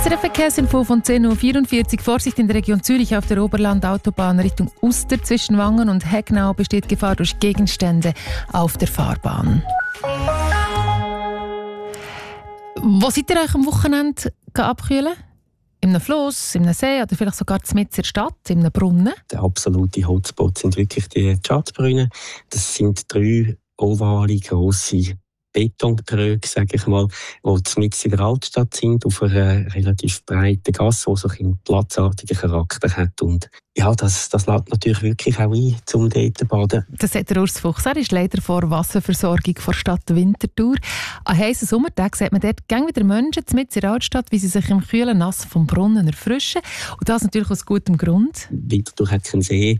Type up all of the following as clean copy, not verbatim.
SRF Verkehrsinfo von 10.44 Uhr. Vorsicht in der Region Zürich auf der Oberland-Autobahn Richtung Uster zwischen Wangen und Hegnau besteht Gefahr durch Gegenstände auf der Fahrbahn. Wo seid ihr euch am Wochenende abkühlen? In einem Fluss, in einem See oder vielleicht sogar mitten in der Stadt, in einem Brunnen? Der absolute Hotspot sind wirklich die Schatzbrunnen. Das sind 3 ovale, grosse Betontröge, sage ich mal, die mitten in der Altstadt sind, auf einer relativ breiten Gasse, die so einen platzartigen Charakter hat. Und ja, das lädt natürlich wirklich auch ein, um dort zu baden. Das sagt der Urs Fuchs. Er ist Leiter der Wasserversorgung der Stadt Winterthur. An heissen Sommertagen sieht man dort gäng wieder Menschen mitten in der Altstadt, wie sie sich im kühlen Nass vom Brunnen erfrischen. Und das natürlich aus gutem Grund. Winterthur hat keinen See.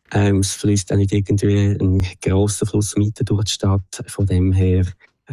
Es fließt auch nicht irgendwie ein grosser Fluss mitten durch die Stadt. Von dem her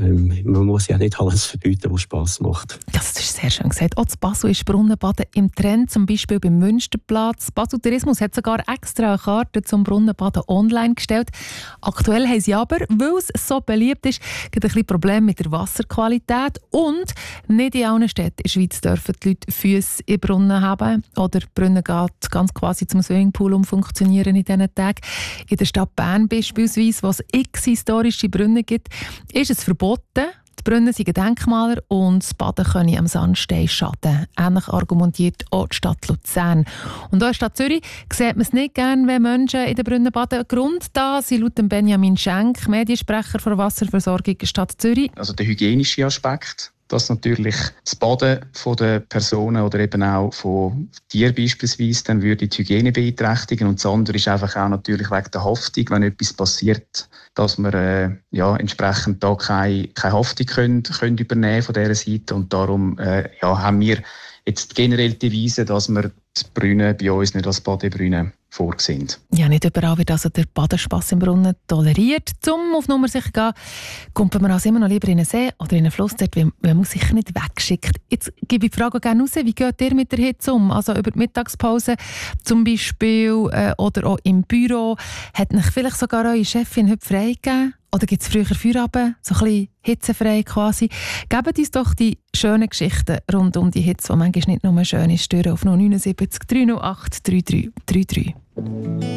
man muss ja nicht alles verbieten, was Spass macht. Das ist sehr schön gesagt. Auch in Basel ist Brunnenbaden im Trend, zum Beispiel beim Münsterplatz. Basel Tourismus hat sogar extra eine Karte zum Brunnenbaden online gestellt. Aktuell haben sie aber, weil es so beliebt ist, ein bisschen Probleme mit der Wasserqualität. Und nicht in allen Städten in der Schweiz dürfen die Leute Füße in Brunnen haben. Oder die Brunnen geht ganz quasi zum Swimmingpool funktionieren in diesen Tagen. In der Stadt Bern beispielsweise, wo es x historische Brunnen gibt, ist es verboten. Die Brunnen sind Denkmäler und das Baden könne am Sandstein schaden. Ähnlich argumentiert auch die Stadt Luzern. Und auch in der Stadt Zürich sieht man es nicht gerne, wenn Menschen in den Brunnen baden. Grund da sind laut Benjamin Schenk, Mediensprecher der Wasserversorgung der Stadt Zürich. Also der hygienische Aspekt, dass natürlich das Baden von der Personen oder eben auch von Tieren beispielsweise dann würde die Hygiene beeinträchtigen. Und das andere ist einfach auch natürlich wegen der Haftung, wenn etwas passiert, dass wir entsprechend da keine Haftung können übernehmen von dieser Seite. Und darum haben wir jetzt generell die Devise, dass wir die Brunnen bei uns nicht als Badebrunnen vorgesehen. Ja, nicht überall wird also der Badespass im Brunnen toleriert. Zum auf Nummer sicher gehen, kommt man also immer noch lieber in einen See oder in einen Fluss, dort, weil man sicher nicht wegschickt. Jetzt gebe ich die Frage gerne raus, wie geht ihr mit der Hitze um? Also über die Mittagspause zum Beispiel oder auch im Büro. Hat euch vielleicht sogar eure Chefin heute freigegeben? Oder gibt es früher Feierabend, so ein bisschen hitzefrei quasi? Gebt uns doch die schönen Geschichten rund um die Hitze, die manchmal nicht nur schön ist, auf 79 308 3333.